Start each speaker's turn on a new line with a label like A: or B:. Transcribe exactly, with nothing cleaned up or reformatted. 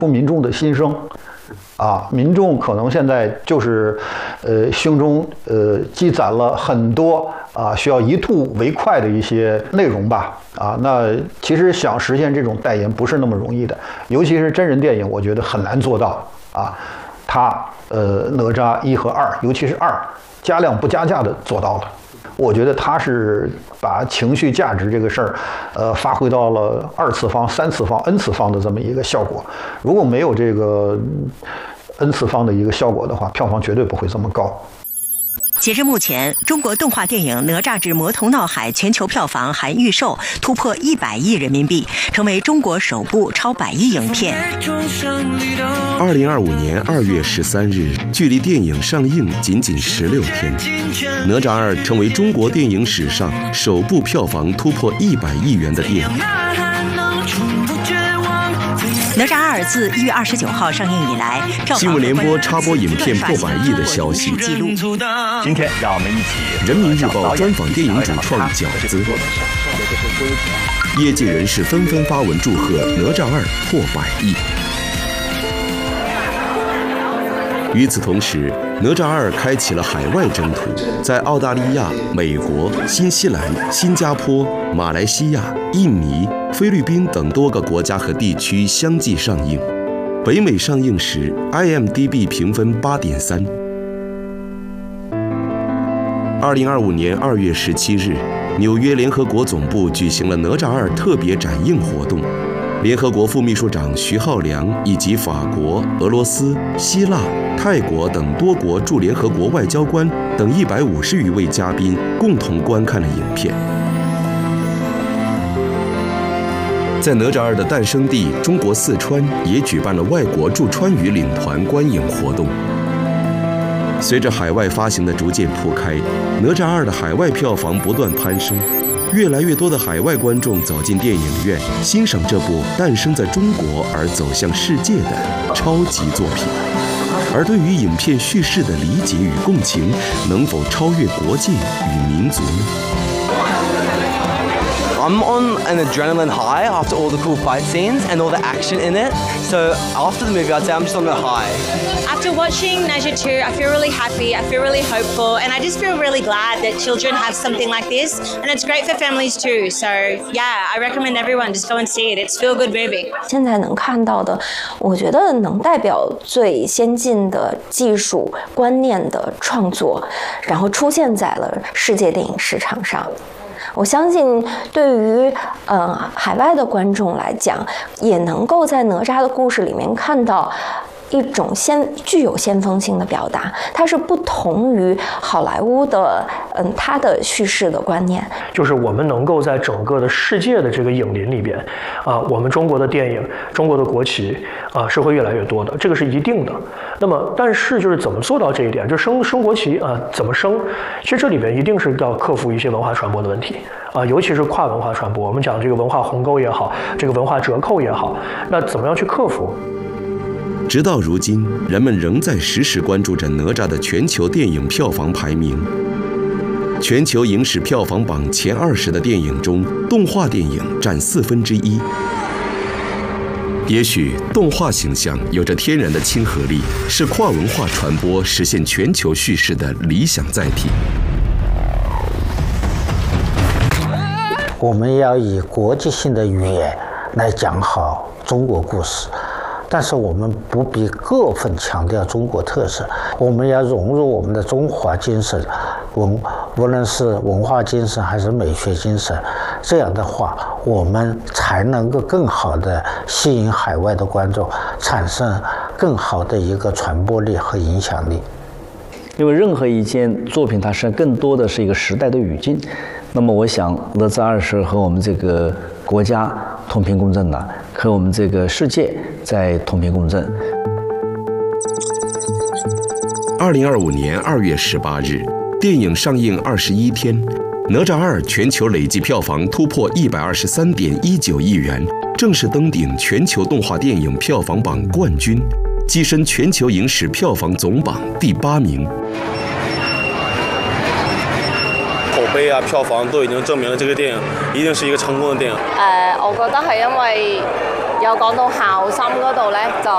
A: 不民众的心声。啊，民众可能现在就是，呃，胸中呃积攒了很多啊需要一吐为快的一些内容吧。啊，那其实想实现这种代言不是那么容易的，尤其是真人电影，我觉得很难做到啊。它呃哪吒一和二，尤其是二，加量不加价的做到了。我觉得他是把情绪价值这个事儿，呃，发挥到了二次方、三次方、n 次方的这么一个效果。如果没有这个 n 次方的一个效果的话，票房绝对不会这么高。
B: 截至目前，中国动画电影《哪吒之魔童闹海》全球票房含预售突破一百亿人民币，成为中国首部超百亿影片。
C: 二零二五年二月十三日，距离电影上映仅仅十六天，《哪吒二》成为中国电影史上首部票房突破一百亿元的电影。
B: 哪吒二自一月二十九号上映以来，
C: 新闻联播插播影片破百亿的消息。
D: 今天让我们一起。
C: 人民日报专访电影主创饺子，业界人士纷纷发文祝贺哪吒二破百亿。与此同时，哪吒二开启了海外征途，在澳大利亚、美国、新西兰、新加坡、马来西亚、印尼、菲律宾等多个国家和地区相继上映。北美上映时 ，I M D B 评分八点三。二零二五年二月十七日，纽约联合国总部举行了哪吒二特别展映活动。联合国副秘书长徐浩良以及法国、俄罗斯、希腊、泰国等多国驻联合国外交官等一百五十余位嘉宾共同观看了影片。在哪吒二的诞生地中国四川也举办了外国驻川渝领团观影活动。随着海外发行的逐渐铺开，哪吒二的海外票房不断攀升。越来越多的海外观众走进电影院，欣赏这部诞生在中国而走向世界的超级作品。而对于影片叙事的理解与共情，能否超越国界与民族呢？
E: I'm on an adrenaline high after all the cool fight scenes and all the action in it. So after the movie, I'd say I'm just on a high.
F: After watching Naja two, I feel really happy, I feel really hopeful, and I just feel really glad that children have something like this, and it's great for families too. So yeah, I recommend everyone just go and see it. It's a feel-good movie.
G: 现在能看到的，我觉得能代表最先进的技术观念的创作，然后出现在了世界电影市场上。 我相信，对于呃海外的观众来讲，也能够在哪吒的故事里面看到一种先具有先锋性的表达，它是不同于好莱坞的嗯它的叙事的观念。
H: 就是我们能够在整个的世界的这个影林里边，啊、呃，我们中国的电影、中国的国旗啊、呃、是会越来越多的，这个是一定的。那么，但是就是怎么做到这一点，就升升国旗啊、呃，怎么升？其实这里边一定是要克服一些文化传播的问题啊、呃，尤其是跨文化传播。我们讲这个文化鸿沟也好，这个文化折扣也好，那怎么样去克服？
C: 直到如今，人们仍在实时关注着哪吒的全球电影票房排名。全球影史票房榜前二十的电影中，动画电影占四分之一。也许动画形象有着天然的亲和力，是跨文化传播实现全球叙事的理想载体。
I: 我们要以国际性的语言来讲好中国故事。 但是我们不必过分强调中国特色，我们要融入我们的中华精神，文无论是文化精神还是美学精神，这样的话，我们才能够更好的吸引海外的观众，产生更好的一个传播力和影响力。
J: 因为任何一件作品，它实际上更多的是一个时代的语境。那么，我想哪吒二是和我们这个国家同频共振的，和我们这个世界在同频共振。
C: 二零二五年二月十八日，电影上映二十一天，《哪吒二》全球累计票房突破一百二十三点一九亿元，正式登顶全球动画电影票房榜冠军，跻身全球影史票房总榜第八名。
K: 口碑啊，票房都已經證明了這個電影一定是一個成功的電影。
L: 誒、呃，我覺得係因為有講到孝心嗰度咧，就